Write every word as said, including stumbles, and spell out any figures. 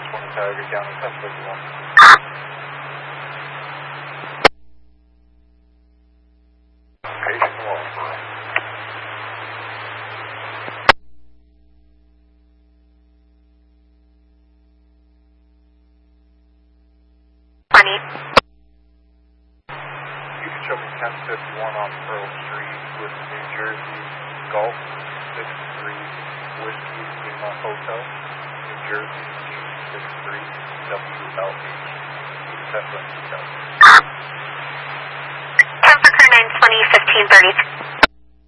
twenty Tiger County, ten fifty-one. Patient one. twenty. You can show me ten fifty-one on Pearl Street with New Jersey Golf six three Whiskey Lima Hotel, New Jersey G six three W L H. ten ten for crew nine twenty, fifteen thirty.